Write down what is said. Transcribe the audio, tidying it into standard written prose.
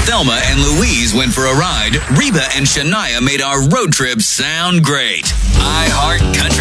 Thelma and Louise went for a ride, Reba and Shania made our road trip sound great. I Heart Country